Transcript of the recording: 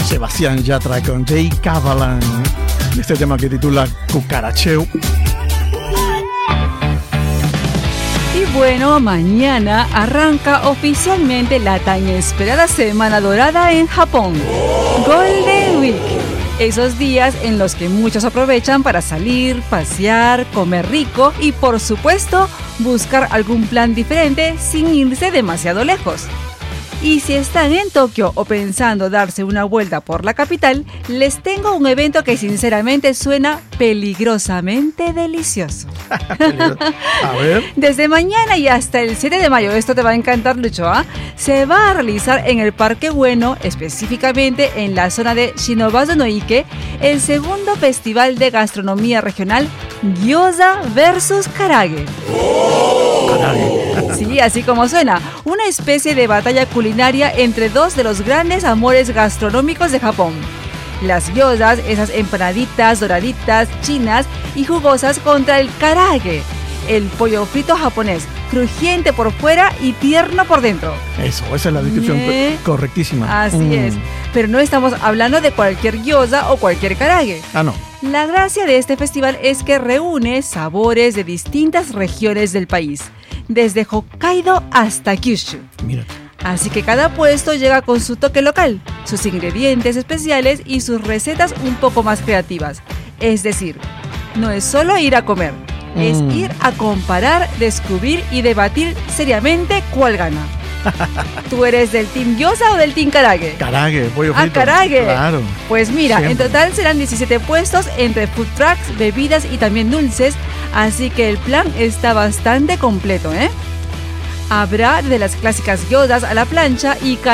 Sebastián Yatra con Jay Cavalan. Este tema que titula Cucaracheo. Y bueno, mañana arranca oficialmente la tan esperada Semana Dorada en Japón. Golden Week. Esos días en los que muchos aprovechan para salir, pasear, comer rico y por supuesto buscar algún plan diferente sin irse demasiado lejos. Y si están en Tokio o pensando darse una vuelta por la capital, les tengo un evento que sinceramente suena peligrosamente delicioso. A ver. Desde mañana y hasta el 7 de mayo, esto te va a encantar, Lucho, se va a realizar en el Parque Ueno, específicamente en la zona de Shinobazu no Ike, el segundo festival de gastronomía regional Gyoza vs Karage. Sí, así como suena, una especie de batalla culinaria entre dos de los grandes amores gastronómicos de Japón. Las gyozas, esas empanaditas doraditas, chinas y jugosas contra el karage, el pollo frito japonés, crujiente por fuera y tierno por dentro. Eso, esa es la descripción correctísima. Así es, pero no estamos hablando de cualquier gyoza o cualquier karage. Ah, no. La gracia de este festival es que reúne sabores de distintas regiones del país, desde Hokkaido hasta Kyushu. Mira. Así que cada puesto llega con su toque local, sus ingredientes especiales y sus recetas un poco más creativas. Es decir, no es solo ir a comer, es ir a comparar, descubrir y debatir seriamente cuál gana. ¿Tú eres del team gyoza o del team karage? Karage, pollo frito. Karage. Claro. Pues mira, Siempre. en total serán 17 puestos entre food trucks, bebidas y también dulces, así que el plan está bastante completo, ¿eh? Habrá de las clásicas gyozas a la plancha y